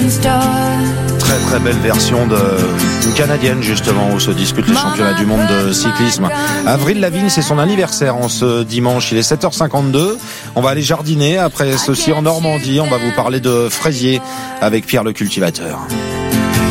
Très très belle version d'une Canadienne justement où se disputent les championnats du monde de cyclisme. Avril Lavigne, c'est son anniversaire en ce dimanche, il est 7h52. On va aller jardiner après ceci en Normandie, on va vous parler de fraisier avec Pierre le cultivateur.